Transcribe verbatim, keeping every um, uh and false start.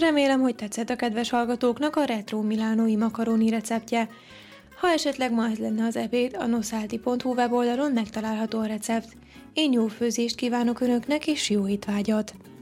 Remélem, hogy tetszett a kedves hallgatóknak a retro milánói makaroni receptje. Ha esetleg ma ez lenne az ebéd, a nosalti pont hu weboldalon megtalálható a recept. Én jó főzést kívánok Önöknek és jó étvágyat!